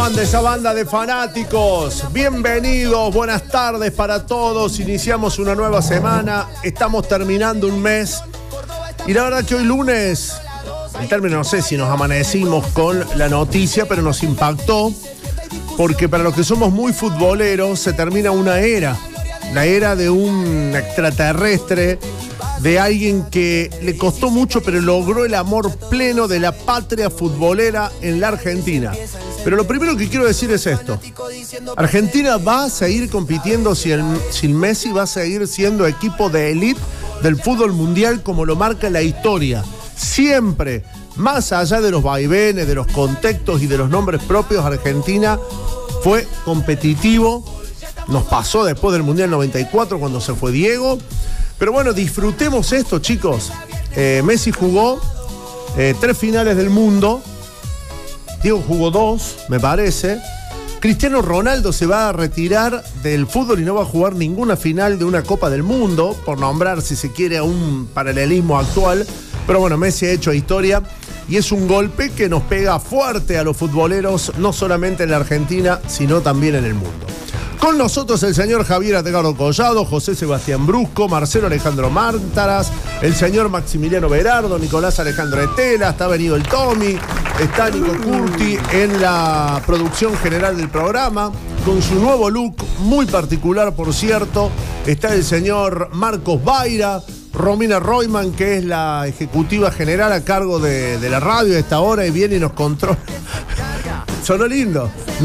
De esa banda de fanáticos, bienvenidos, buenas tardes para todos. Iniciamos una nueva semana, estamos terminando un mes y la verdad que hoy lunes, el término no sé si nos amanecimos con la noticia, pero nos impactó porque para los que somos muy futboleros se termina una era, la era de un extraterrestre, de alguien que le costó mucho pero logró el amor pleno de la patria futbolera en la Argentina. Pero lo primero que quiero decir es esto: Argentina va a seguir compitiendo sin Messi, va a seguir siendo equipo de élite del fútbol mundial como lo marca la historia. Siempre, más allá de los vaivenes, de los contextos y de los nombres propios, Argentina fue competitivo. Nos pasó después del Mundial 94 cuando se fue Diego. Pero bueno, disfrutemos esto, chicos. Messi jugó 3 finales del mundo. Diego jugó 2, me parece. Cristiano Ronaldo se va a retirar del fútbol y no va a jugar ninguna final de una Copa del Mundo, por nombrar, si se quiere, a un paralelismo actual. Pero bueno, Messi ha hecho historia y es un golpe que nos pega fuerte a los futboleros, no solamente en la Argentina, sino también en el mundo. Con nosotros el señor Javier Ategardo Collado, José Sebastián Brusco, Marcelo Alejandro Mántaras, el señor Maximiliano Berardo, Nicolás Alejandro Estela, está venido el Tommy, está Nico Curti en la producción general del programa, con su nuevo look, muy particular por cierto, está el señor Marcos Baira, Romina Royman, que es la ejecutiva general a cargo de la radio a esta hora y viene y nos controla. Sonó lindo,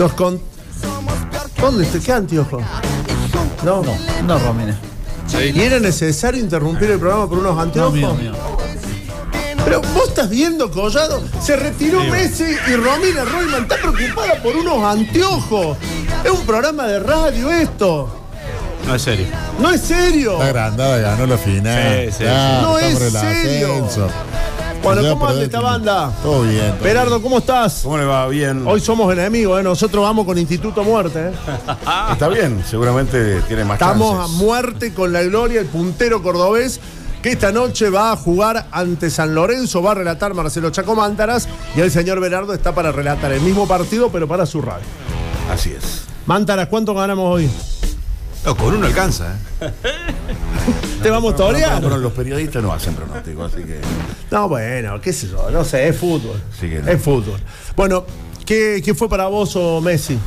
¿Dónde está? ¿Qué anteojo? No, Romina. ¿Y era necesario interrumpir el programa por unos anteojos? No, mío. Pero vos estás viendo, Collado, se retiró Messi y Romina Royman está preocupada por unos anteojos. Es un programa de radio esto. No es serio. No es serio. Está agrandada, ganó la final. Sí. No es serio. Bueno, ¿cómo anda esta banda? Todo bien. Berardo, ¿cómo estás? ¿Cómo le va? Bien. Hoy somos enemigos, ¿eh? Nosotros vamos con Instituto Muerte, ¿eh? Está bien, seguramente tiene más Estamos chances. a muerte con la gloria, el puntero cordobés, que esta noche va a jugar ante San Lorenzo, va a relatar Marcelo Chaco Mántaras, y el señor Berardo está para relatar el mismo partido, pero para su radio. Así es. Mántaras, ¿cuánto ganamos hoy? No, con uno alcanza, ¿eh? ¿Te vamos a torear? Pero los periodistas no hacen pronóstico, así que... No, bueno, qué sé yo, no sé, es fútbol. Sí que no. Es fútbol. Bueno, ¿qué fue para vos o Messi?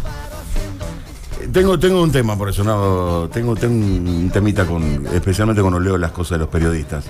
Tengo un tema, por eso, no, tengo un temita especialmente cuando leo las cosas de los periodistas.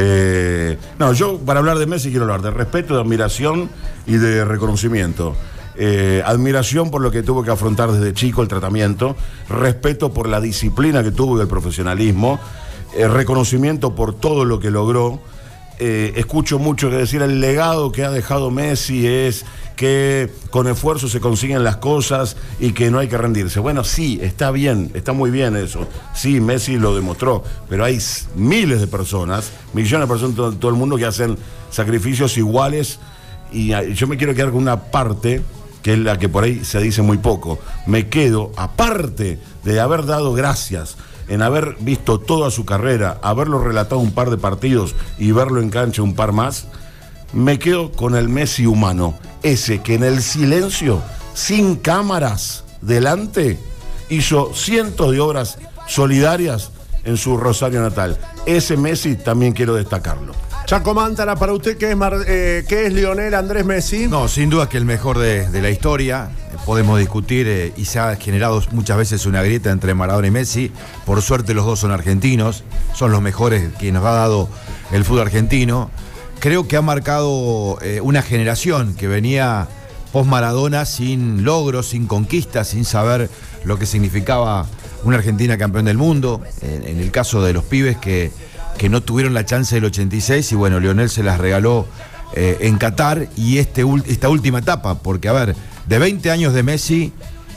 Yo para hablar de Messi quiero hablar de respeto, de admiración y de reconocimiento. Admiración por lo que tuvo que afrontar desde chico el tratamiento, respeto por la disciplina que tuvo y el profesionalismo, reconocimiento por todo lo que logró. Escucho mucho que decir el legado que ha dejado Messi es que con esfuerzo se consiguen las cosas y que no hay que rendirse. Bueno, sí, está bien, está muy bien eso. Sí, Messi lo demostró, pero hay miles de personas, millones de personas en todo el mundo que hacen sacrificios iguales y yo me quiero quedar con una parte que es la que por ahí se dice muy poco. Me quedo, aparte de haber dado gracias en haber visto toda su carrera, haberlo relatado un par de partidos y verlo en cancha un par más, me quedo con el Messi humano, ese que en el silencio, sin cámaras delante, hizo cientos de obras solidarias en su Rosario natal. Ese Messi también quiero destacarlo. Chaco Mántara, para usted, ¿qué es Lionel Andrés Messi? No, sin duda que el mejor de la historia. Podemos discutir y se ha generado muchas veces una grieta entre Maradona y Messi. Por suerte los dos son argentinos, son los mejores que nos ha dado el fútbol argentino. Creo que ha marcado una generación que venía post Maradona sin logros, sin conquistas, sin saber lo que significaba una Argentina campeón del mundo. En el caso de los pibes que no tuvieron la chance del 86 y bueno, Lionel se las regaló en Qatar y esta última etapa, porque a ver, de 20 años de Messi,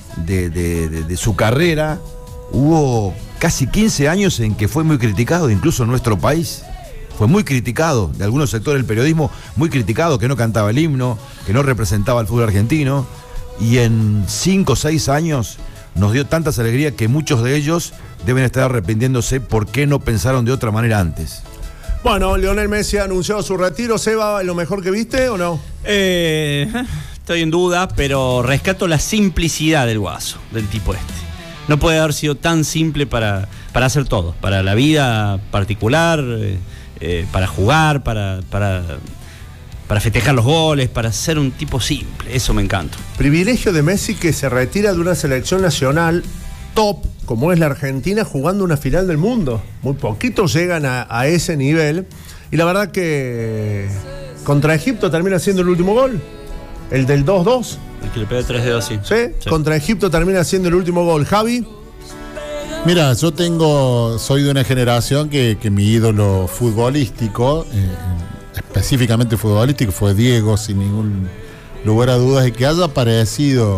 de su carrera, hubo casi 15 años en que fue muy criticado, incluso en nuestro país. Fue muy criticado, de algunos sectores del periodismo, muy criticado, que no cantaba el himno, que no representaba al fútbol argentino, y en 5 o 6 años nos dio tantas alegrías que muchos de ellos deben estar arrepintiéndose por qué no pensaron de otra manera antes. Bueno, Lionel Messi ha anunciado su retiro. ¿Seba, lo mejor que viste o no? estoy en duda, pero rescato la simplicidad del Guaso, del tipo este. No puede haber sido tan simple para hacer todo, para la vida particular, para jugar, para festejar los goles, para ser un tipo simple. Eso me encanta. Privilegio de Messi, que se retira de una selección nacional top, como es la Argentina, jugando una final del mundo. Muy poquitos llegan a ese nivel. Y la verdad que contra Egipto termina siendo el último gol. El del 2-2. El que le pega 3 dedos así. ¿Sí? Contra Egipto termina siendo el último gol. Javi. Mira, yo soy de una generación que mi ídolo futbolístico, específicamente futbolístico, fue Diego, sin ningún lugar a dudas, y que haya aparecido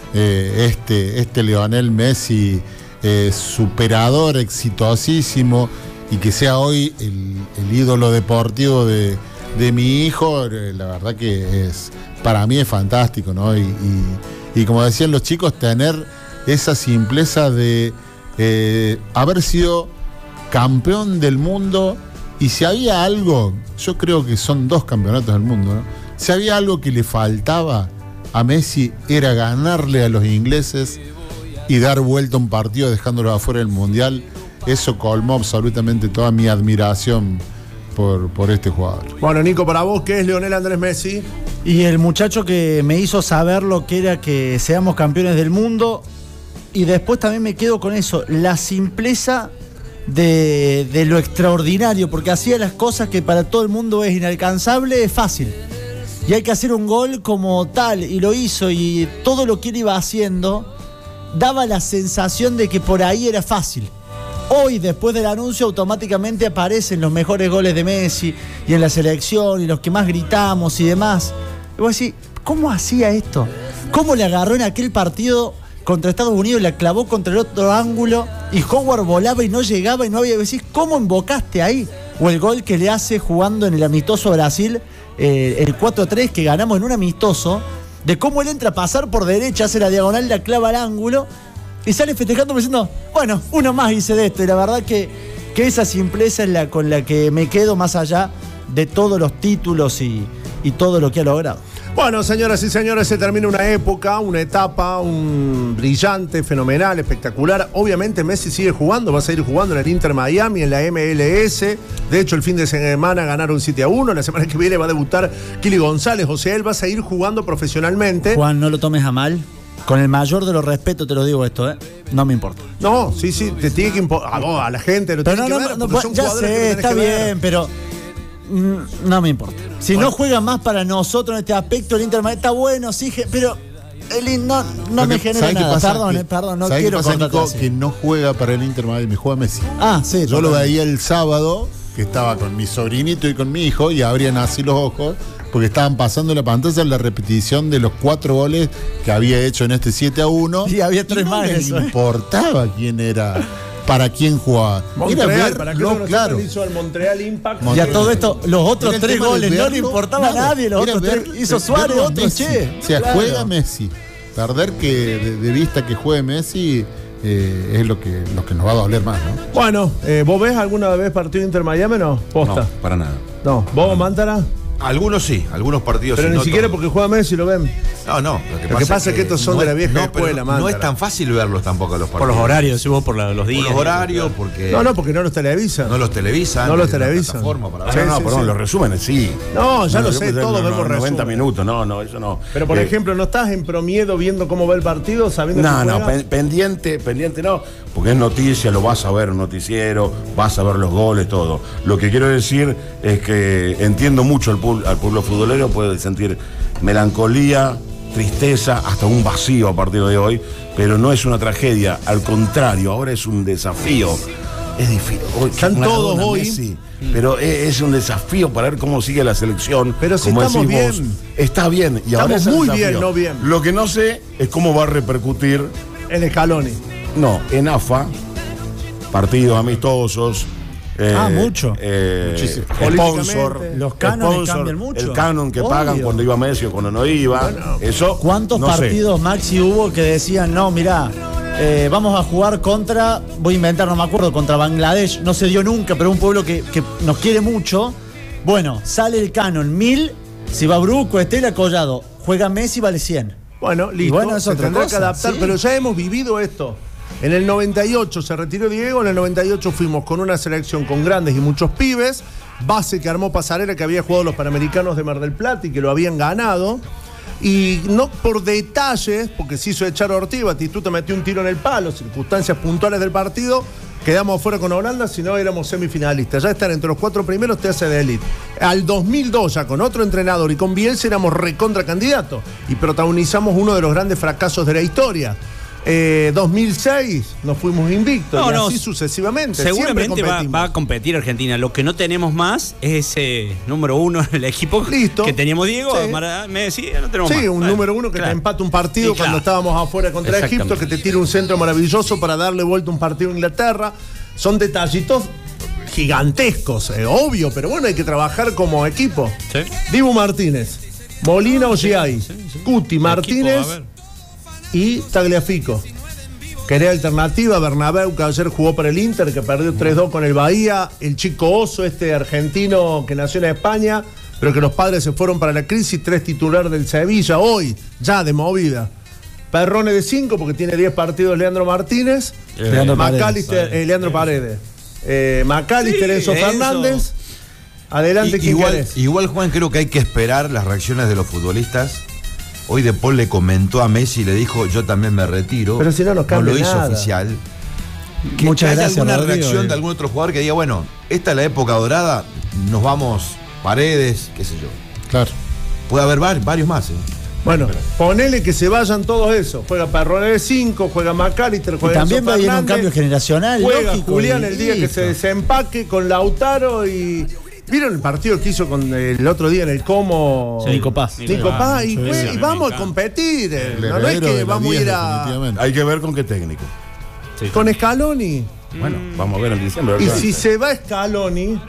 este Lionel Messi, superador, exitosísimo, y que sea hoy el ídolo deportivo de mi hijo, la verdad que para mí es fantástico, ¿no? Y como decían los chicos, tener esa simpleza de haber sido campeón del mundo. Y si había algo, yo creo que son 2 campeonatos del mundo, ¿no? Si había algo que le faltaba a Messi, era ganarle a los ingleses y dar vuelta a un partido dejándolo afuera del Mundial. Eso colmó absolutamente toda mi admiración por este jugador. Bueno, Nico, para vos, ¿qué es Lionel Andrés Messi? Y el muchacho que me hizo saber lo que era que seamos campeones del mundo. Y después también me quedo con eso, la simpleza de lo extraordinario, porque hacía las cosas que para todo el mundo es inalcanzable, es fácil. Y hay que hacer un gol como tal, y lo hizo, y todo lo que él iba haciendo daba la sensación de que por ahí era fácil. Hoy, después del anuncio, automáticamente aparecen los mejores goles de Messi, y en la selección, y los que más gritamos y demás. Y vos decís, ¿cómo hacía esto? ¿Cómo le agarró en aquel partido contra Estados Unidos, la clavó contra el otro ángulo y Howard volaba y no llegaba y no había... Decís, ¿cómo invocaste ahí? O el gol que le hace jugando en el amistoso Brasil, el 4-3 que ganamos en un amistoso, de cómo él entra a pasar por derecha, hace la diagonal, la clava al ángulo y sale festejando diciendo, bueno, uno más hice de esto. Y la verdad que esa simpleza es la con la que me quedo, más allá de todos los títulos y todo lo que ha logrado. Bueno, señoras y señores, se termina una época, una etapa, un brillante, fenomenal, espectacular. Obviamente Messi sigue jugando, va a seguir jugando en el Inter Miami, en la MLS. De hecho, el fin de semana ganaron 7-1. La semana que viene va a debutar Kili González. O sea, él va a seguir jugando profesionalmente. Juan, no lo tomes a mal. Con el mayor de los respetos te lo digo esto, no me importa. No, sí, te tiene que importar. A la gente lo tiene que ver, porque son ya jugadores sé, que está bien, pero no me importa. Si no juega más para nosotros en este aspecto, el Inter está bueno, sí, pero no me genera nada. Perdón, no quiero cortarte. Que no juega para el Inter Miami, juega Messi. Ah, sí. Yo lo veía el sábado, que estaba con mi sobrinito y con mi hijo, y abrían así los ojos, porque estaban pasando en la pantalla la repetición de los 4 goles que había hecho en este 7-1. Y había 3 más. No importaba quién era, para quién jugaba. Montreal, ¿para qué no claro. Hizo el Montreal Impact? Y a todo esto, los otros 3 goles no le importaba a nadie. Los otros 3 hizo Suárez, otro Che. O sea, claro. Juega Messi. Perder de vista que juegue Messi es lo que nos va a doler más, ¿no? Bueno, ¿vos ves alguna vez partido Inter Miami? No, posta. No, para nada. No, ¿vos, Mántara? Algunos sí, algunos partidos. Pero ni siquiera porque juega Messi lo ven. No. Lo que pasa es que estos son de la vieja escuela, Mántara. No es tan fácil verlos tampoco a los partidos. Por los horarios, si vos por los días. Por los horarios, porque... No, porque no los televisan. No los televisan. Perdón, los resúmenes sí. No, ya lo sé, todos vemos resúmenes. 90 minutos, no, eso no. Pero por ejemplo, ¿no estás en promiedo viendo cómo va el partido, sabiendo que juega? pendiente no, porque es noticia, lo vas a ver en un noticiero, vas a ver los goles, todo. Lo que quiero decir es que entiendo mucho al pueblo futbolero, puede sentir melancolía, tristeza, hasta un vacío a partir de hoy, pero no es una tragedia, al contrario, ahora es un desafío. Es difícil. Están todos hoy. Messi, pero es un desafío para ver cómo sigue la selección. Pero si como estamos decís bien. Vos, está bien. Y ahora estamos muy bien, no bien. Lo que no sé es cómo va a repercutir en Scaloni. No, en AFA, partidos amistosos. Mucho. Sponsor. Los cánones cambian mucho. El canon que pagan cuando iba Messi o cuando no iba. Bueno, eso. ¿Cuántos partidos, Maxi, hubo que decían, no, mirá, vamos a jugar contra, voy a inventar, no me acuerdo, contra Bangladesh? No se dio nunca, pero un pueblo que nos quiere mucho. Bueno, sale el canon 1000 Si va Bruco, Estela, Collado, juega Messi, vale 100. Bueno, listo, bueno, es se otra tendrá cosa, que adaptar, sí. pero ya hemos vivido esto. En el 98 se retiró Diego, en el 98 fuimos con una selección con grandes y muchos pibes, base que armó Pasarela, que había jugado los Panamericanos de Mar del Plata y que lo habían ganado. Y no por detalles, porque se hizo echar a Ortiz, Batistuta metió un tiro en el palo, circunstancias puntuales del partido, quedamos fuera con Holanda, si no éramos semifinalistas. Ya estar entre los 4 primeros te hace de élite. Al 2002, ya con otro entrenador y con Bielsa, éramos recontra candidatos y protagonizamos uno de los grandes fracasos de la historia. 2006 nos fuimos invictos y así sucesivamente. Seguramente va a competir Argentina. Lo que no tenemos más es ese número 1 en el equipo. Listo. Que teníamos Diego, Sí. Messi, no tenemos más. Sí, un número 1 que te empata un partido cuando estábamos afuera contra Egipto, que te tira un centro maravilloso para darle vuelta un partido a Inglaterra. Son detallitos gigantescos, obvio, pero bueno, hay que trabajar como equipo. Sí. Dibu Martínez, Molina Ogiay, Cuti Martínez y Tagliafico. Quería alternativa, Bernabéu, que ayer jugó para el Inter, que perdió 3-2 con el Bahía, el Chico Oso, este argentino que nació en España, pero que los padres se fueron para la crisis, 3 titular del Sevilla, hoy, ya de movida. Perrone de 5, porque tiene 10 partidos Leandro Martínez, Leandro McAllister, Leandro Paredes, McAllister, Enzo Fernández. Adelante, ¿quién querés? Igual, Juan, creo que hay que esperar las reacciones de los futbolistas. Hoy De Paul le comentó a Messi y le dijo, yo también me retiro. Pero si no nos cambia lo hizo nada. oficial. Muchas haya gracias, alguna Rodrigo, reacción de algún otro jugador que diga, bueno, esta es la época dorada, nos vamos Paredes, qué sé yo. Claro. Puede haber varios más. Bueno, ponele que se vayan todos esos. Juega Perrone de 5, juega McAllister, Y juega también Enzo va a ir un Fernández, cambio generacional. juega lógico, Julián y el día que listo. se desempaque con Lautaro y... ¿Vieron el partido que hizo con el otro día en el Como? Sí. Nico Paz. Nico Paz, y, Sí, fue- sí, y me vamos a encanta. competir. El No es heredero que de la vamos a 10, ir a... definitivamente. Hay que ver con qué técnico. Sí. Con Scaloni. Bueno, vamos a ver en diciembre. Y ¿verdad? si se va Scaloni,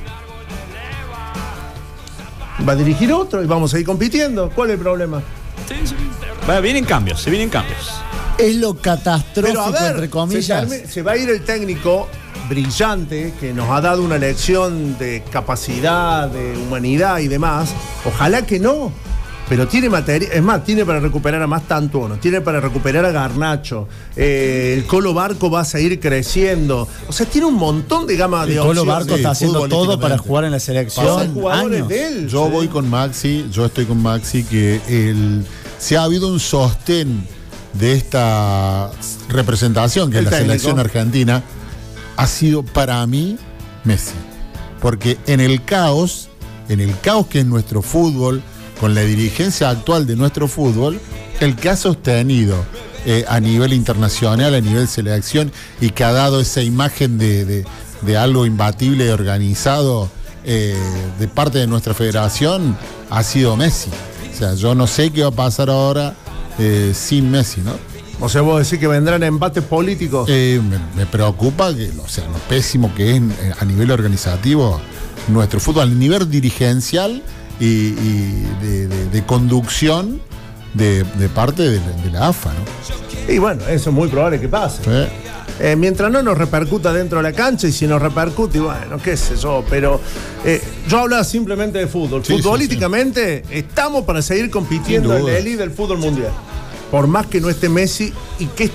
va a dirigir otro y vamos a ir compitiendo. ¿Cuál es el problema? Sí, sí. Vienen cambios, se vienen cambios. Es lo catastrófico, entre comillas. se va a ir el técnico brillante que nos ha dado una lección de capacidad, de humanidad y demás. Ojalá que no. Pero tiene materia, es más, tiene para recuperar a Mastantuono, tiene para recuperar a Garnacho, el Colo Barco va a seguir creciendo. O sea, tiene un montón de gama de El Colo opciones. Barco está haciendo todo futbolísticamente. para jugar en la Son selección. jugadores Años. de él. Yo voy con Maxi, yo estoy con Maxi, que si ha habido un sostén de esta representación, que El es la técnico. selección argentina, ha sido para mí Messi. Porque en el caos que es nuestro fútbol, con la dirigencia actual de nuestro fútbol, el que ha sostenido a nivel internacional, a nivel selección, y que ha dado esa imagen de algo imbatible y organizado de parte de nuestra federación, ha sido Messi. O sea, yo no sé qué va a pasar ahora sin Messi, ¿no? O sea, vos decís que vendrán embates políticos. Me preocupa que, o sea, lo pésimo que es a nivel organizativo nuestro fútbol, a nivel dirigencial y de conducción de parte de la AFA, ¿no? Y bueno, eso es muy probable que pase. Mientras no nos repercuta dentro de la cancha, y si nos repercute, bueno, qué sé yo, pero yo hablaba simplemente de fútbol. Sí, Futbolísticamente estamos para seguir compitiendo Sin en duda. la élite del fútbol mundial. Por más que no esté Messi, y que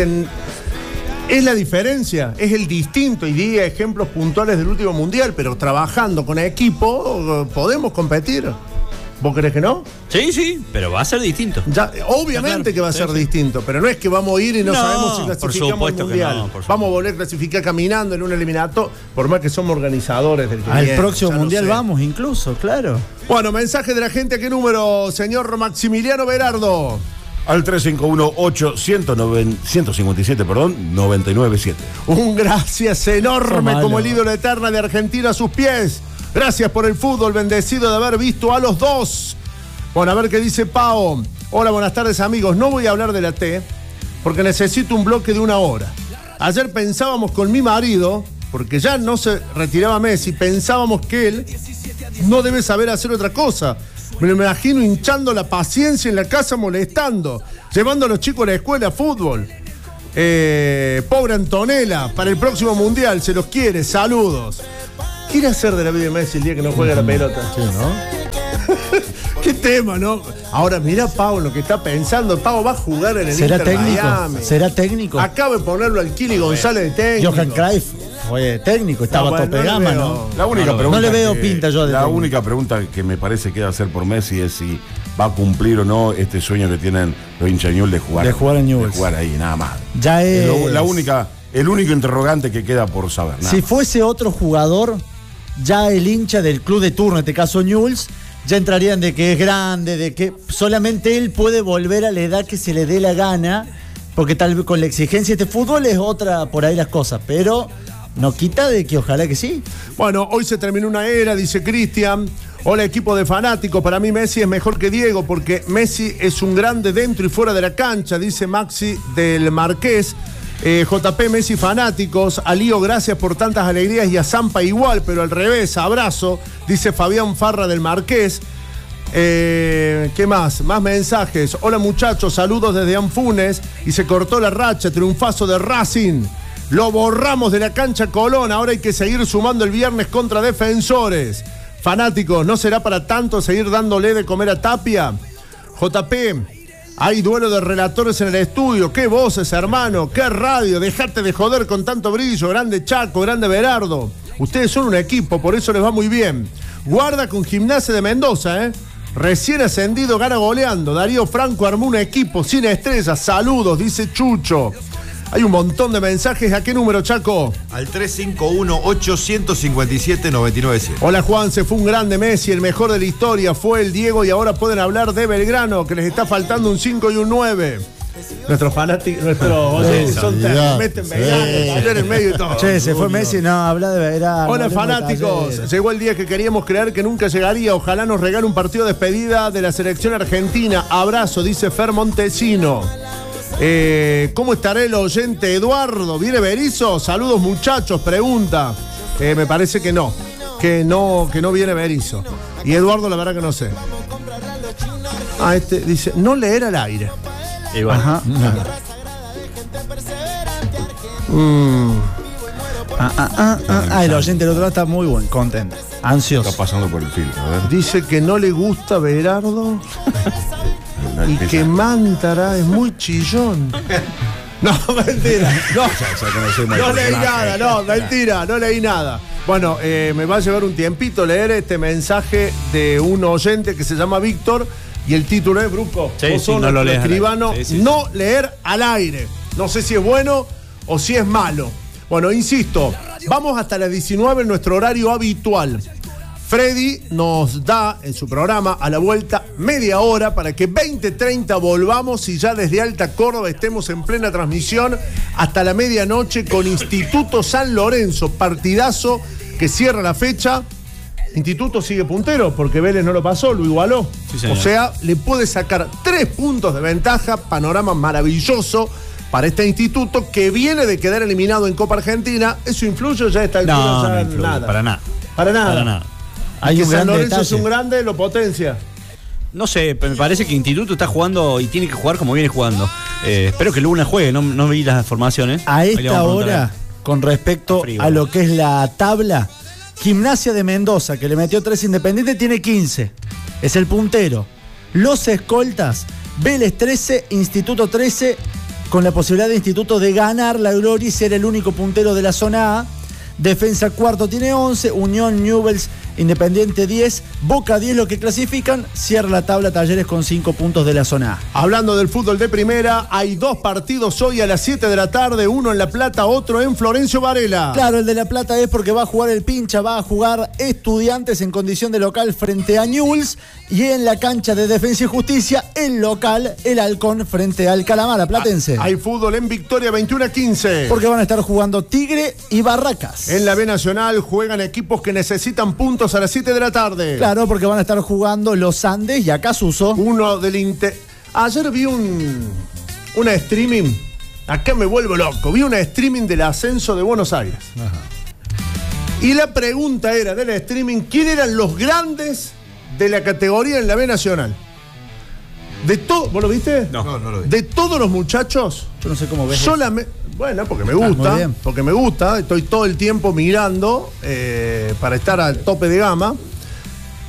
es la diferencia, es el distinto, y di ejemplos puntuales del último mundial, pero trabajando con equipo podemos competir. ¿Vos crees que no? Sí, sí, pero va a ser distinto. Ya, obviamente Claro, que va a sí, ser sí. distinto, pero no es que vamos a ir y no, No, sabemos si por clasificamos al supuesto que mundial. no, por supuesto. Vamos a volver a clasificar caminando en un eliminato, por más que somos organizadores del que Al viene, próximo ya lo mundial sé. vamos, incluso, claro. Bueno, mensaje de la gente, ¿a qué número, señor Maximiliano Berardo? Al 351-157, Un gracias enorme Malo. como el ídolo eterna de Argentina a sus pies. Gracias por el fútbol, bendecido de haber visto a los dos. Bueno, a ver qué dice Pao. Hola, buenas tardes, amigos. No voy a hablar de la T porque necesito un bloque de 1 hora. Ayer pensábamos con mi marido, porque ya no se retiraba Messi, pensábamos que él no debe saber hacer otra cosa. Me lo imagino hinchando la paciencia en la casa, molestando, llevando a los chicos a la escuela a fútbol. Pobre Antonella, para el próximo mundial, se los quiere, saludos. ¿Qué irá a hacer de la vida de Messi el día que no juega la pelota? Sí, ¿no? Qué tema, ¿no? Ahora mira Pau lo que está pensando. Pau va a jugar en el ¿Será Inter técnico? Miami. ¿Será técnico? Acaba de ponerlo al Kili González de técnico. Johan Cruyff fue técnico, estaba bueno, tope no le gama, veo. ¿no? La única No, pregunta no le veo que- pinta yo de La técnico. única pregunta que me parece que debe hacer por Messi es si va a cumplir o no este sueño que tienen los hinchas de Newell's de jugar. De jugar en Newell's. De jugar ahí, nada más. Ya es. El único interrogante que queda por saber. Nada Si más. fuese otro jugador, ya el hincha del club de turno, en este caso Newell's, ya entrarían de que es grande, de que solamente él puede volver a la edad que se le dé la gana, porque tal vez con la exigencia de este fútbol es otra por ahí las cosas, pero no quita de que ojalá que sí. Bueno, hoy se terminó una era, dice Cristian. Hola, equipo de fanáticos. Para mí Messi es mejor que Diego porque Messi es un grande dentro y fuera de la cancha, dice Maxi del Marqués. JP Messi fanáticos. A Lío, gracias por tantas alegrías y a Zampa igual, pero al revés. Abrazo, dice Fabián Farra del Marqués. ¿Qué más? Más mensajes. Hola muchachos, saludos desde Anfunes. Y se cortó la racha, triunfazo de Racing. Lo borramos de la cancha Colón. Ahora hay que seguir sumando el viernes contra Defensores. Fanáticos, ¿no será para tanto seguir dándole de comer a Tapia? JP, hay duelo de relatores en el estudio. Qué voces, hermano, qué radio. Dejate de joder con tanto brillo. Grande Chaco, grande Berardo. Ustedes son un equipo, por eso les va muy bien. Guarda con Gimnasia de Mendoza, Recién ascendido, gana goleando. Darío Franco armó un equipo sin estrellas. Saludos, dice Chucho. Hay un montón de mensajes. ¿A qué número, Chaco? Al 351-857-997. Hola, Juan. Se fue un grande Messi. El mejor de la historia fue el Diego. Y ahora pueden hablar de Belgrano, que les está faltando un 5 y un 9. Nuestros fanáticos, nuestros oyentes son ya, meten sí. Belgrano, Taller en medio y todo. Che, se fue Messi, no, habla de verdad. Hola fanáticos, llegó el día que queríamos creer que nunca llegaría. Ojalá nos regale un partido de despedida de la selección argentina. Abrazo, dice Fer Montesino. ¿Cómo estará el oyente Eduardo? ¿Viene Berizzo? Saludos muchachos, pregunta. Me parece que no viene Berizzo. Y Eduardo la verdad que no sé. Este dice, no leer al aire. Igual. Ajá. El oyente del otro lado está muy buen, contento, Está ansioso. pasando por el filtro. A ver. Dice que no le gusta Berardo y que Mántara es muy chillón. No, mentira. No leí nada, no, mentira, no leí nada. Bueno, me va a llevar un tiempito leer este mensaje de un oyente que se llama Víctor y el título es, Bruco, Sí, vos sí, sos no lo nuestro lees al aire. escribano, Sí. no leer al aire. No sé si es bueno o si es malo. Bueno, insisto, vamos hasta las 19 en nuestro horario habitual. Freddy nos da en su programa a la vuelta media hora para que 20:30 volvamos y ya desde Alta Córdoba estemos en plena transmisión hasta la medianoche con Instituto San Lorenzo, partidazo que cierra la fecha. Instituto sigue puntero porque Vélez no lo pasó, lo igualó. Sí, señor. O sea, le puede sacar 3 puntos de ventaja, panorama maravilloso para este instituto que viene de quedar eliminado en Copa Argentina. ¿Eso influye o ya está el No influye, nada? para nada. Para nada. Para nada. Hay Que un San gran Lorenzo es detalle. un grande, lo potencia. No sé, me parece que Instituto está jugando y tiene que jugar como viene jugando. Espero que Luna juegue, no vi las formaciones. A Ahí le esta vamos a preguntar hora, con respecto Frío. a lo que es la tabla, Gimnasia de Mendoza, que le metió 3 Independiente, tiene 15. Es el puntero. Los escoltas, Vélez 13, Instituto 13, con la posibilidad de Instituto de ganar la gloria y ser el único puntero de la zona A. Defensa cuarto tiene 11, Unión, Newell's, Independiente 10, Boca 10 lo que clasifican, cierra la tabla Talleres con 5 puntos de la zona A. Hablando del fútbol de primera, hay 2 partidos hoy a las 7 de la tarde, uno en La Plata, otro en Florencio Varela. Claro, el de La Plata es porque va a jugar el Pincha, va a jugar Estudiantes en condición de local frente a Newell's y en la cancha de Defensa y Justicia, el local, el Halcón frente al Calamar, Platense. Hay fútbol en Victoria 21-15. Porque van a estar jugando Tigre y Barracas. En la B Nacional juegan equipos que necesitan puntos a las 7 de la tarde. Claro, porque van a estar jugando los Andes y Acasuso. Uno del Inter. Ayer vi una streaming. Acá me vuelvo loco. Vi una streaming del ascenso de Buenos Aires. Y la pregunta era del streaming: ¿quién eran los grandes de la categoría en la B Nacional? De todo. ¿Vos lo viste? No lo vi. De todos los muchachos. Yo no sé cómo ves. Solamente. Bueno, porque me muy gusta. bien. Porque me gusta. Estoy todo el tiempo mirando para estar al tope de gama.